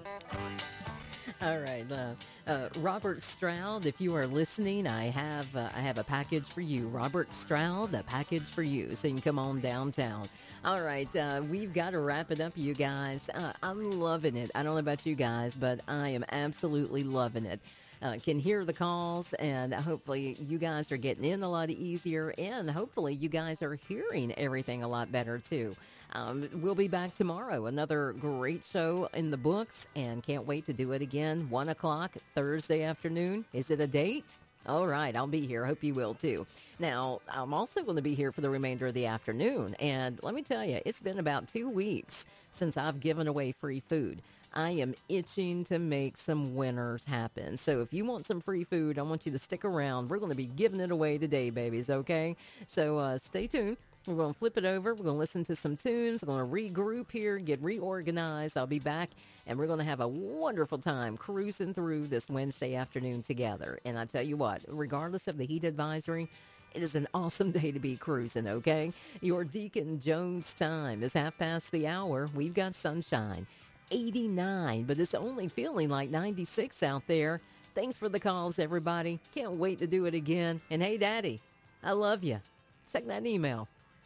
All right, Robert Stroud, if you are listening, I have a package for you. Robert Stroud, a package for you, so you can come on downtown. All right, we've got to wrap it up, you guys. I'm loving it. I don't know about you guys, but I am absolutely loving it. Can hear the calls, and hopefully you guys are getting in a lot easier, and hopefully you guys are hearing everything a lot better too. We'll be back tomorrow. Another great show in the books, and can't wait to do it again. 1 o'clock Thursday afternoon. Is it a date? All right, I'll be here. Hope you will too. Now, I'm also going to be here for the remainder of the afternoon. And let me tell you, it's been about 2 weeks since I've given away free food. I am itching to make some winners happen. So if you want some free food, I want you to stick around. We're going to be giving it away today, babies, okay? So stay tuned. We're going to flip it over. We're going to listen to some tunes. We're going to regroup here, get reorganized. I'll be back, and we're going to have a wonderful time cruising through this Wednesday afternoon together. And I tell you what, regardless of the heat advisory, it is an awesome day to be cruising, okay? Your Deacon Jones time is 1:30. We've got sunshine, 89, but it's only feeling like 96 out there. Thanks for the calls, everybody. Can't wait to do it again. And hey, Daddy, I love you. Check that email.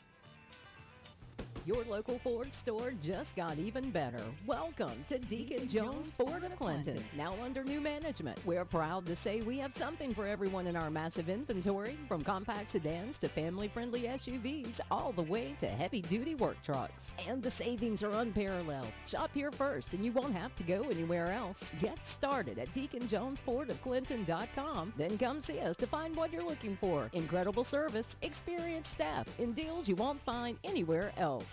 Your local Ford store just got even better. Welcome to Deacon Jones Ford of Clinton. Now under new management, we're proud to say we have something for everyone in our massive inventory, from compact sedans to family-friendly SUVs, all the way to heavy-duty work trucks. And the savings are unparalleled. Shop here first and you won't have to go anywhere else. Get started at DeaconJonesFordofClinton.com. Then come see us to find what you're looking for. Incredible service, experienced staff, and deals you won't find anywhere else.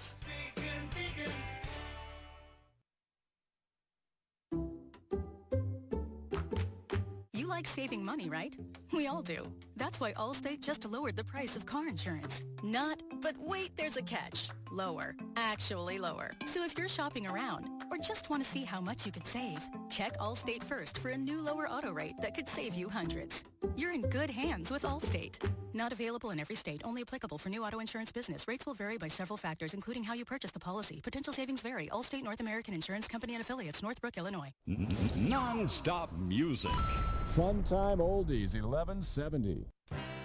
You like saving money, right? We all do. That's why Allstate just lowered the price of car insurance. Not, but wait, there's a catch. Lower. Actually lower. So if you're shopping around or just want to see how much you could save, check Allstate first for a new lower auto rate that could save you hundreds. You're in good hands with Allstate. Not available in every state. Only applicable for new auto insurance business. Rates will vary by several factors, including how you purchase the policy. Potential savings vary. Allstate North American Insurance Company and Affiliates, Northbrook, Illinois. Non-stop music. Fun Time Oldies 1170.